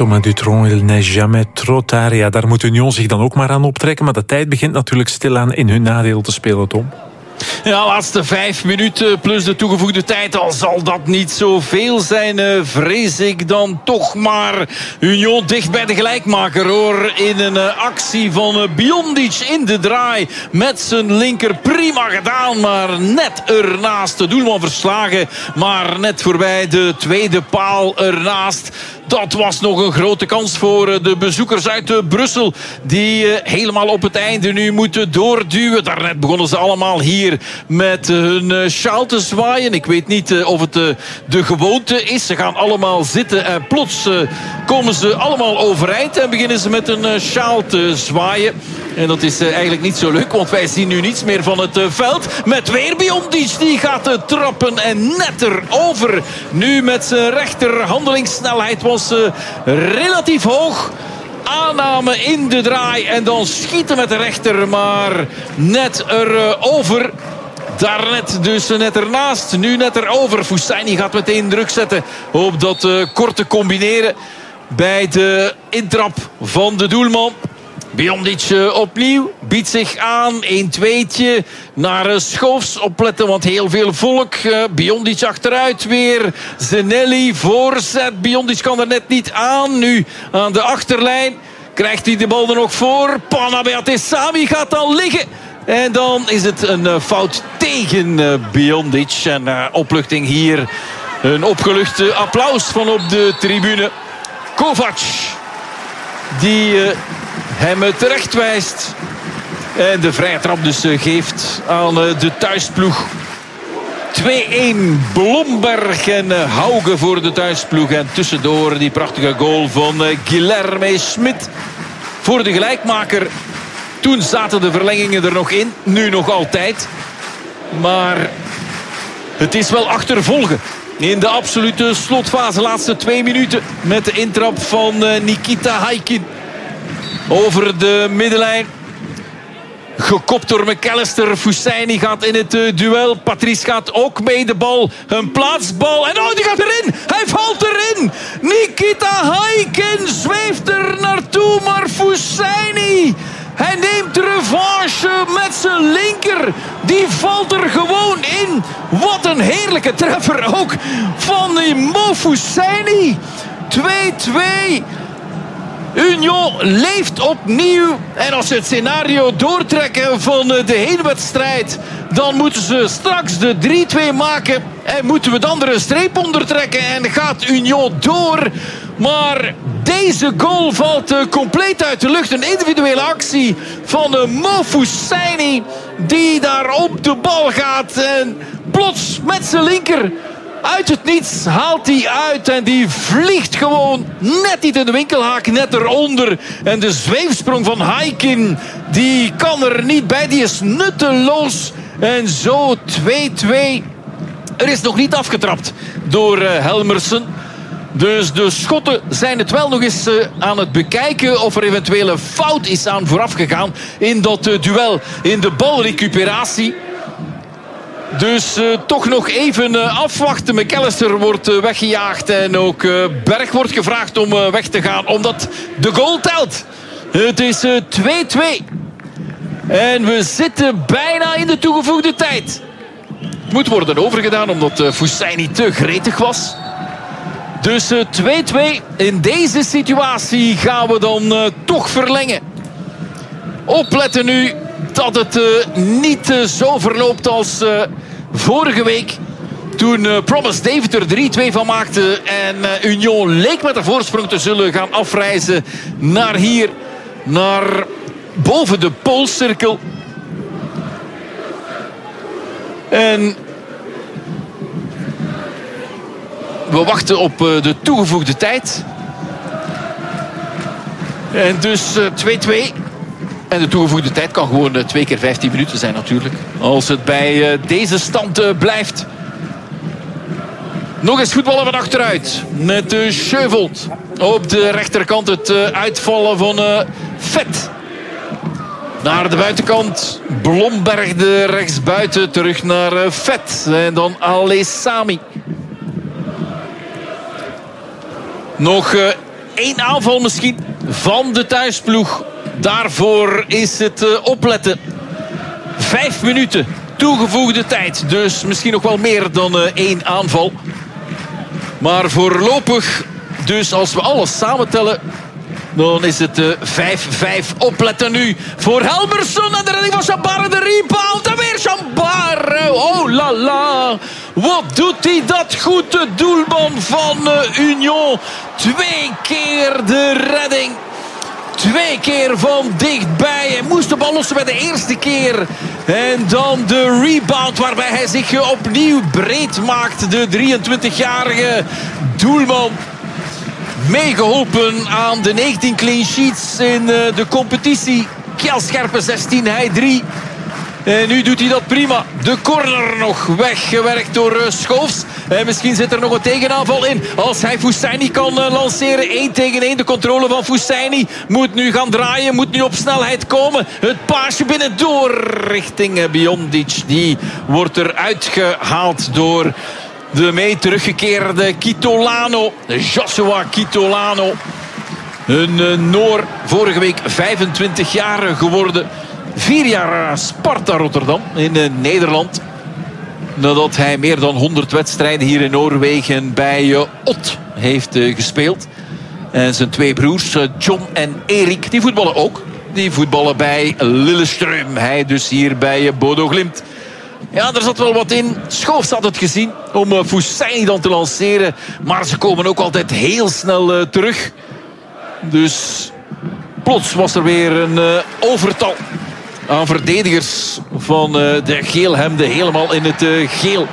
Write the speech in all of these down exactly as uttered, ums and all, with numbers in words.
Thomas Dutronc, il n'est jamais trop tard. Ja, daar moet Union zich dan ook maar aan optrekken. Maar de tijd begint natuurlijk stilaan in hun nadeel te spelen, Tom. Ja, laatste vijf minuten plus de toegevoegde tijd. Al zal dat niet zoveel zijn, vrees ik dan toch. Maar Union dicht bij de gelijkmaker, hoor. In een actie van Biondic in de draai. Met zijn linker prima gedaan. Maar net ernaast. De doelman verslagen. Maar net voorbij de tweede paal ernaast. Dat was nog een grote kans voor de bezoekers uit Brussel. Die helemaal op het einde nu moeten doorduwen. Daarnet begonnen ze allemaal hier met hun sjaal te zwaaien. Ik weet niet of het de gewoonte is. Ze gaan allemaal zitten en plots komen ze allemaal overeind. En beginnen ze met een sjaal te zwaaien. En dat is eigenlijk niet zo leuk, want wij zien nu niets meer van het veld. Met weer Biondic, die gaat trappen en net erover. Nu met zijn rechterhandelingssnelheid was relatief hoog. Aanname in de draai en dan schieten met de rechter, maar net erover. Daarnet dus net ernaast, nu net erover. Fousseyni gaat meteen druk zetten op dat uh, korte combineren bij de intrap van de doelman. Biondic uh, opnieuw biedt zich aan. een tweetje naar uh, Schoofs. Opletten, want heel veel volk. Uh, Biondic achteruit weer. Zenelli voorzet. Biondic kan er net niet aan. Nu aan de achterlijn. Krijgt hij de bal er nog voor. Pana Beatesami gaat dan liggen. En dan is het een uh, fout tegen uh, Biondic. En uh, opluchting hier. Een opgelucht applaus van op de tribune. Kovac. Die uh, hem terecht wijst. En de vrije trap dus uh, geeft aan uh, de thuisploeg. twee-een Blomberg en uh, Hauge voor de thuisploeg. En tussendoor die prachtige goal van uh, Guilherme Schmidt voor de gelijkmaker. Toen zaten de verlengingen er nog in. Nu nog altijd. Maar het is wel achtervolgen. In de absolute slotfase, laatste twee minuten. Met de intrap van uh, Nikita Haikin. Over de middenlijn. Gekopt door McAllister. Fousseyni gaat in het uh, duel. Patrice gaat ook mee de bal. Een plaatsbal. En oh, die gaat erin. Hij valt erin. Nikita Haikin zweeft er naartoe. Maar Fousseyni... Hij neemt revanche met zijn linker. Die valt er gewoon in. Wat een heerlijke treffer ook van die Mo Fousseyni. twee-twee. Union leeft opnieuw. En als ze het scenario doortrekken van de heenwedstrijd, dan moeten ze straks de drie-twee maken. En moeten we dan er een streep onder trekken. En gaat Union door. Maar deze goal valt compleet uit de lucht. Een individuele actie van Mo Fousseyni. Die daar op de bal gaat. En plots met zijn linker. Uit het niets haalt hij uit. En die vliegt gewoon net niet in de winkelhaak. Net eronder. En de zweefsprong van Haikin. Die kan er niet bij. Die is nutteloos. En zo twee-twee. Er is nog niet afgetrapt door uh, Helmersen. Dus de Schotten zijn het wel nog eens uh, aan het bekijken of er eventueel een fout is aan vooraf gegaan in dat uh, duel, in de balrecuperatie. Dus uh, toch nog even uh, afwachten. McAllister wordt uh, weggejaagd en ook uh, Berg wordt gevraagd om uh, weg te gaan, omdat de goal telt. Het is uh, twee-twee. En we zitten bijna in de toegevoegde tijd. Het moet worden overgedaan omdat uh, Fousseyni te gretig was. Dus uh, twee-twee. In deze situatie gaan we dan uh, toch verlengen. Opletten nu dat het uh, niet uh, zo verloopt als uh, vorige week. Toen uh, Promise David er drie-twee van maakte. En uh, Union leek met een voorsprong te zullen gaan afreizen naar hier. Naar boven de Poolcirkel. En we wachten op de toegevoegde tijd. En dus twee-twee. En de toegevoegde tijd kan gewoon twee keer vijftien minuten zijn natuurlijk. Als het bij deze stand blijft. Nog eens voetballen van achteruit. Met de Schövold. Op de rechterkant het uitvallen van Vet. Naar de buitenkant. Blomberg de rechtsbuiten. Terug naar Vet. En dan Alessami. Nog uh, Eén aanval misschien van de thuisploeg. Daarvoor is het uh, opletten. Vijf minuten toegevoegde tijd. Dus misschien nog wel meer dan uh, één aanval. Maar voorlopig, dus als we alles samentellen, dan is het vijf vijf. Uh, opletten nu voor Helmersson. En de redding van Chambare, de rebound. En weer Chambare. Oh la la. Wat doet hij dat goed, de doelman van uh, Union. Twee keer de redding. Twee keer van dichtbij. Hij moest de bal lossen bij de eerste keer. En dan de rebound waarbij hij zich opnieuw breed maakt. De drieëntwintigjarige doelman. Meegeholpen aan de negentien clean sheets in de competitie. Kjelscherpe zestien, hij drie. En nu doet hij dat prima. De corner nog weggewerkt door Schoofs. En misschien zit er nog een tegenaanval in. Als hij Fousseyni kan lanceren. één tegen één. De controle van Fousseyni. Moet nu gaan draaien. Moet nu op snelheid komen. Het paasje binnendoor richting Biondic. Die wordt eruit gehaald door de mee teruggekeerde Kitolano. Joshua Kitolano. Een Noor. Vorige week vijfentwintig jaar geworden. Vier jaar Sparta Rotterdam in Nederland. Nadat hij meer dan honderd wedstrijden hier in Noorwegen bij Ott heeft gespeeld. En zijn twee broers, John en Erik, die voetballen ook. Die voetballen bij Lillestrøm. Hij dus hier bij Bodo Glimt. Ja, er zat wel wat in. Schoofs had het gezien om Fousseyni dan te lanceren. Maar ze komen ook altijd heel snel terug. Dus plots was er weer een overtal aan verdedigers van de geelhemden. Helemaal in het geel.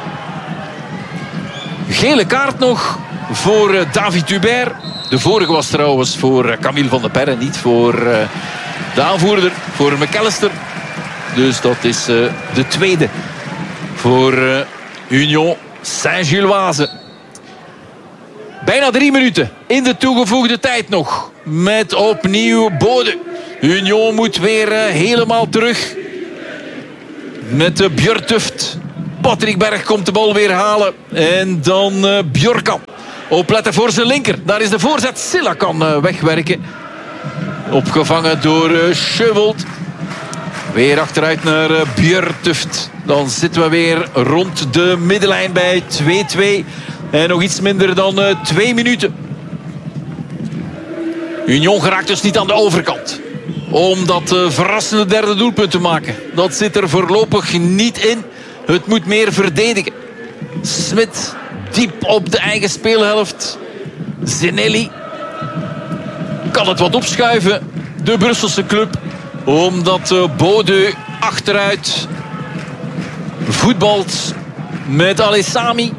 Gele kaart nog voor David Hubert. De vorige was trouwens voor Camille van der Perre. Niet voor de aanvoerder. Voor McAllister. Dus dat is de tweede voor Union Saint-Gilloise. Bijna drie minuten in de toegevoegde tijd nog. Met opnieuw Bode. Union moet weer uh, helemaal terug. Met de Björtuft. Patrick Berg komt de bal weer halen. En dan uh, Bjorkan. Opletten voor zijn linker. Daar is de voorzet. Silla kan uh, wegwerken. Opgevangen door uh, Schövold. Weer achteruit naar uh, Björtuft. Dan zitten we weer rond de middenlijn bij twee twee. En nog iets minder dan uh, twee minuten. Union geraakt dus niet aan de overkant. Om dat uh, verrassende derde doelpunt te maken. Dat zit er voorlopig niet in. Het moet meer verdedigen. Smit diep op de eigen speelhelft. Zinelli kan het wat opschuiven. De Brusselse club. Omdat uh, Bode achteruit voetbalt met Alessami.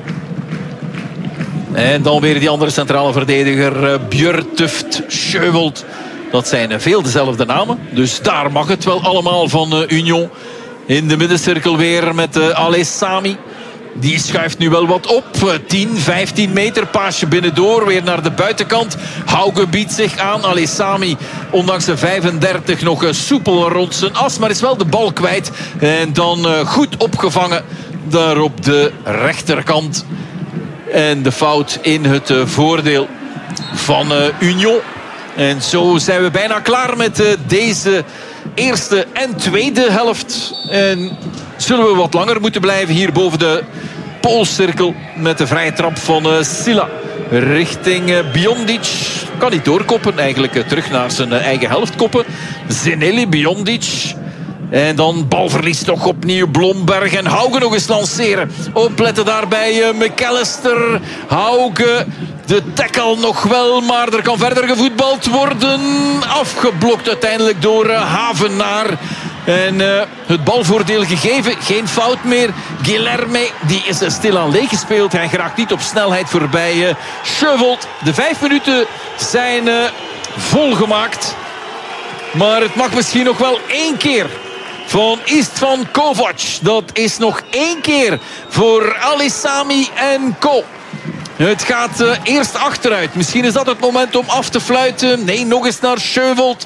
En dan weer die andere centrale verdediger uh, Björtuft, Schövold. Dat zijn veel dezelfde namen. Dus daar mag het wel allemaal van uh, Union. In de middencirkel weer met uh, Alessami. Die schuift nu wel wat op. tien, vijftien meter. Paasje binnendoor. Weer naar de buitenkant. Hauge biedt zich aan. Alessami, ondanks de vijfendertig, nog uh, soepel rond zijn as. Maar is wel de bal kwijt. En dan uh, goed opgevangen. Daar op de rechterkant. En de fout in het uh, voordeel van uh, Union. En zo zijn we bijna klaar met uh, deze eerste en tweede helft. En zullen we wat langer moeten blijven hier boven de poolcirkel. Met de vrije trap van uh, Silla. Richting uh, Biondic. Kan niet doorkoppen. Eigenlijk uh, terug naar zijn uh, eigen helft koppen. Zinelli, Biondic. En dan balverlies toch opnieuw Blomberg. En Hauge nog eens lanceren. Opletten daarbij uh, McAllister. Hauge. De tackle nog wel, maar er kan verder gevoetbald worden. Afgeblokt uiteindelijk door uh, Havenaar. En uh, het balvoordeel gegeven. Geen fout meer. Guilherme, die is uh, stilaan leeg gespeeld. Hij geraakt niet op snelheid voorbij uh, Schövold. De vijf minuten zijn uh, volgemaakt. Maar het mag misschien nog wel één keer van Istvan Kovac. Dat is nog één keer voor Alessami en Co. Het gaat uh, eerst achteruit. Misschien is dat het moment om af te fluiten. Nee, nog eens naar Schövold.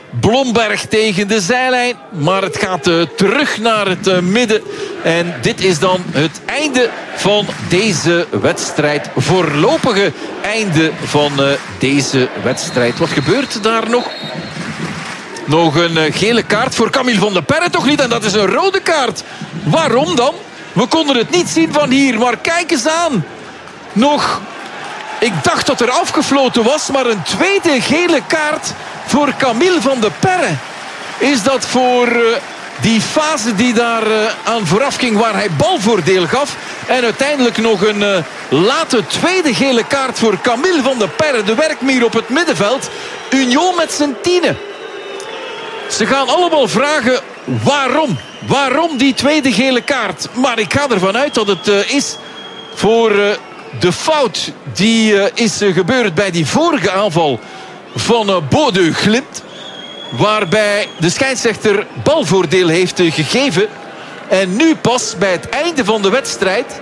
Blomberg tegen de zijlijn. Maar het gaat uh, terug naar het uh, midden. En dit is dan het einde van deze wedstrijd. Voorlopige einde van uh, deze wedstrijd. Wat gebeurt daar nog? Nog een uh, gele kaart voor Camille van der Perre, toch niet? En dat is een rode kaart. Waarom dan? We konden het niet zien van hier. Maar kijk eens aan. Nog... Ik dacht dat er afgefloten was, maar een tweede gele kaart voor Camille van der Perre. Is dat voor uh, die fase die daar uh, aan vooraf ging, waar hij balvoordeel gaf. En uiteindelijk nog een uh, late tweede gele kaart voor Camille van der Perre. De werkmier op het middenveld. Union met z'n tienen. Ze gaan allemaal vragen waarom. Waarom die tweede gele kaart? Maar ik ga ervan uit dat het uh, is voor... Uh, De fout die uh, is uh, gebeurd bij die vorige aanval van uh, Bodø Glimt. Waarbij de scheidsrechter balvoordeel heeft uh, gegeven. En nu pas bij het einde van de wedstrijd.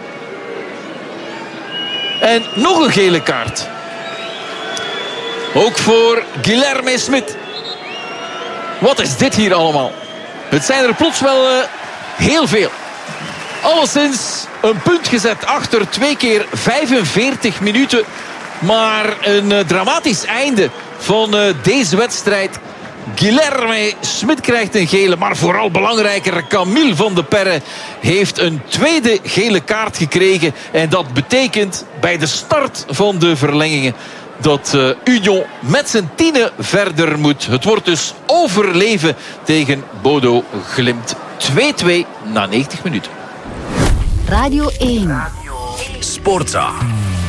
En nog een gele kaart. Ook voor Guilherme Smit. Wat is dit hier allemaal? Het zijn er plots wel uh, heel veel. Alleszins een punt gezet achter twee keer vijfenveertig minuten. Maar een uh, dramatisch einde van uh, deze wedstrijd. Guilherme Smit krijgt een gele. Maar vooral belangrijker, Camille van der Perre heeft een tweede gele kaart gekregen. En dat betekent bij de start van de verlengingen dat uh, Union met zijn tienen verder moet. Het wordt dus overleven tegen Bodø Glimt. twee-twee na negentig minuten. Radio één. Sportza.